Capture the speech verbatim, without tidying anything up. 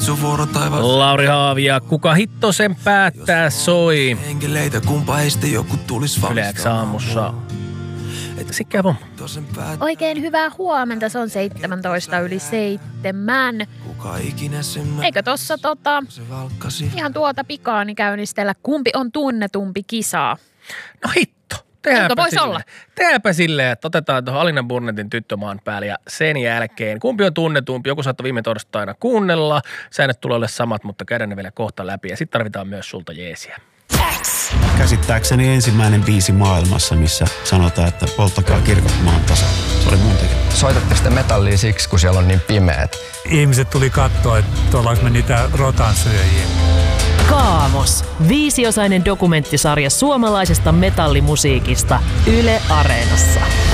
sun vuoro taivaan. Lauri Haavi ja Kuka hitto sen päättää soi. Henkeleitä kumpa heistä joku tulis Yleäks aamussa. Sikkä pomma. Oikein hyvää huomenta, se on seitsemäntoista yli seitsemän. Eikö tossa tota, ihan tuota pikaani käynnistellä, kumpi on tunnetumpi kisaa? No hitto. Tehdäänpä vois silleen. olla? Tehdäänpä silleen, että otetaan tuohon Alina Burnetin Tyttömaan päälle ja sen jälkeen, kumpi on tunnetumpi, joku saattoi viime torstaina kuunnella, säännöt tulee olla samat, mutta käydään ne vielä kohta läpi ja sitten tarvitaan myös sulta jeesiä. X. Käsittääkseni ensimmäinen biisi maailmassa, missä sanotaan, että polttakaa kirkot maan tasalla. Se oli mun tekemä. Soitatte sitä metallia siksi, kun siellä on niin pimeät. Ihmiset tuli katsoa, että ollaanko me niitä rotansyöjiä. Kaamos. Viisiosainen dokumenttisarja suomalaisesta metallimusiikista Yle Areenassa.